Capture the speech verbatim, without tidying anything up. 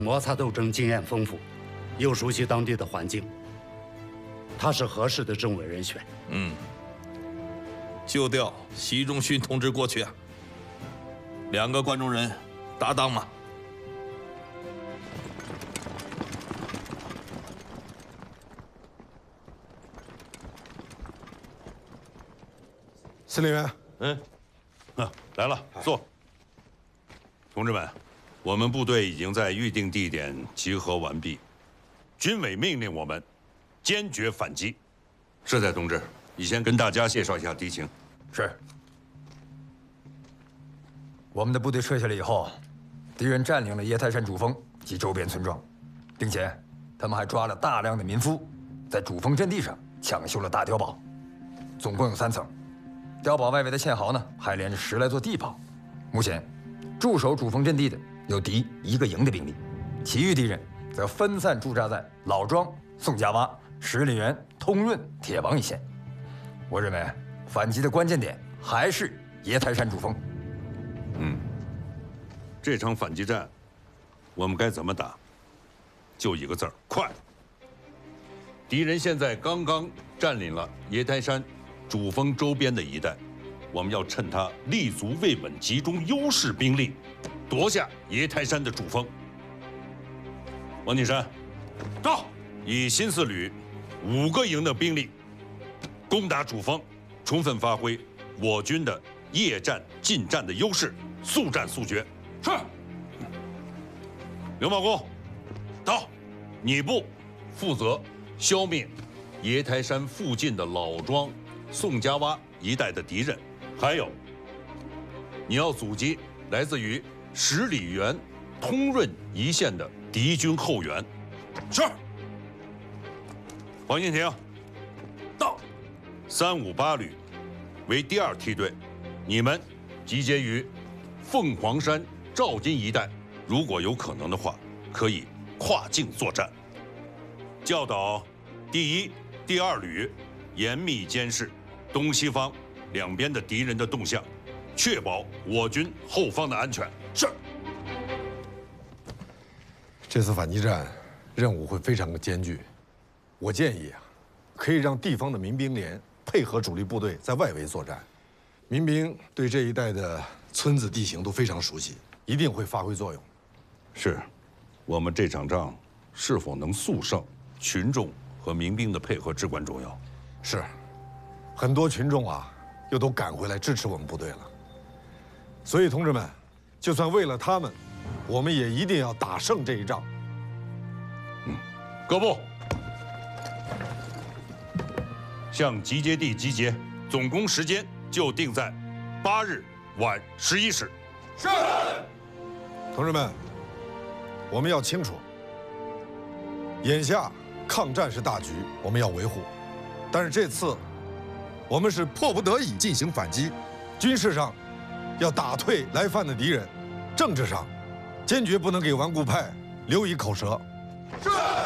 摩擦斗争经验丰富，又熟悉当地的环境，他是合适的政委人选。 嗯，就调习仲勋同志过去啊。两个关中人搭档嘛。 司令员， 嗯，啊，来了，坐。同志们，我们部队已经在预定地点集合完毕，军委命令我们坚决反击。社在同志，你先跟大家介绍一下敌情。 是。我们的部队撤下来以后，敌人占领了椰台山主峰及周边村庄，并且他们还抓了大量的民夫，在主峰阵地上抢修了大碉堡，总共有三层。碉堡外围的堑壕呢，还连着十来座地堡。目前，驻守主峰阵地的有敌一个营的兵力，其余敌人则分散驻扎在老庄、宋家洼、十里园、通润、铁王一线。我认为反击的关键点还是椰台山主峰。 嗯，这场反击战，我们该怎么打？就一个字儿：快。敌人现在刚刚占领了椰台山主峰周边的一带，我们要趁他立足未稳，集中优势兵力，夺下椰台山的主峰。王景山，到，以新四旅五个营的兵力攻打主峰，充分发挥我军的夜战、近战的优势，速战速决。是。刘茂公，到，你部负责消灭椰台山附近的老庄、宋家洼一带的敌人，还有，你要阻击来自于十里园、通润一线的敌军后援。是。黄金亭，到。三五八旅为第二梯队，你们集结于凤凰山、赵金一带，如果有可能的话，可以跨境作战。教导第一、第二旅严密监视东西方两边的敌人的动向，确保我军后方的安全。是。 这次反击战任务会非常的艰巨，我建议啊，可以让地方的民兵连配合主力部队在外围作战。民兵对这一带的村子地形都非常熟悉，一定会发挥作用。 是，我们这场仗是否能速胜，群众和民兵的配合至关重要。 是，很多群众啊，又都赶回来支持我们部队了。所以，同志们，就算为了他们，我们也一定要打胜这一仗。 嗯，各部向集结地集结，总攻时间就定在八日晚十一时。是。 同志们，我们要清楚，眼下抗战是大局，我们要维护，但是这次我们是迫不得已进行反击，军事上要打退来犯的敌人，政治上坚决不能给顽固派留一口舌。是。